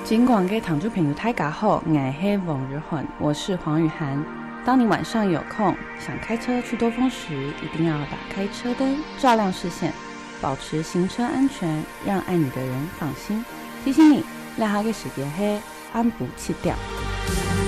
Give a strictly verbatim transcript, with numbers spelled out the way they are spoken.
尽管给糖珠朋友大家好，我是王日涵，我是黄雨涵。当你晚上有空想开车去多峰时，一定要打开车灯，照亮视线，保持行车安全，让爱你的人放心。提醒你，赖下嘅时间是暗晡七點。